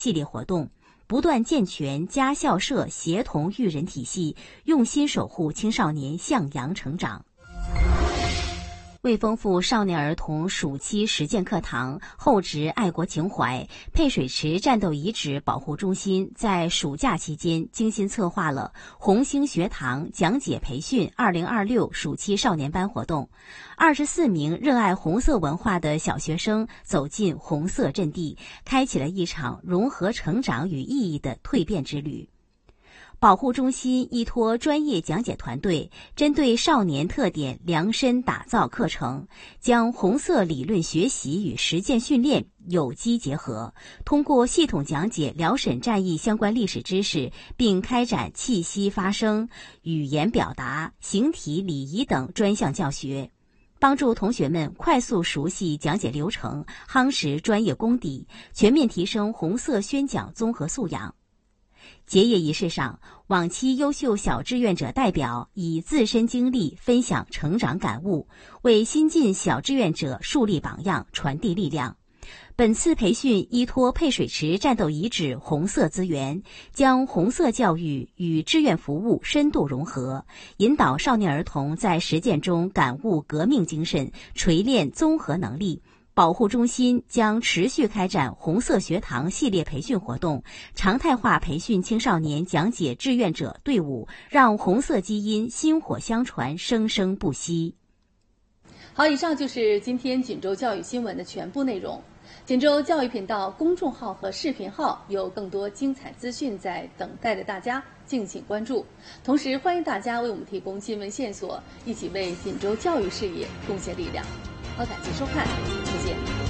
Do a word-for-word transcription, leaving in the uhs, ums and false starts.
系列活动，不断健全家校社协同育人体系，用心守护青少年向阳成长。为丰富少年儿童暑期实践课堂，厚植爱国情怀，配水池战斗遗址保护中心在暑假期间精心策划了红星学堂讲解培训二零二六暑期少年班活动。二十四名热爱红色文化的小学生走进红色阵地，开启了一场融合成长与意义的蜕变之旅。保护中心依托专业讲解团队，针对少年特点量身打造课程，将红色理论学习与实践训练有机结合，通过系统讲解辽沈战役相关历史知识，并开展气息发声、语言表达、形体礼仪等专项教学，帮助同学们快速熟悉讲解流程，夯实专业功底，全面提升红色宣讲综合素养。结业仪式上，往期优秀小志愿者代表以自身经历分享成长感悟，为新进小志愿者树立榜样，传递力量。本次培训依托配水池战斗遗址红色资源，将红色教育与志愿服务深度融合，引导少年儿童在实践中感悟革命精神，锤炼综合能力。保护中心将持续开展红色学堂系列培训活动，常态化培训青少年讲解志愿者队伍，让红色基因薪火相传，生生不息。 好，以上就是今天锦州教育新闻的全部内容。锦州教育频道公众号和视频号有更多精彩资讯在等待着大家，敬请关注。同时，欢迎大家为我们提供新闻线索，一起为锦州教育事业贡献力量。好，感谢收看，再见。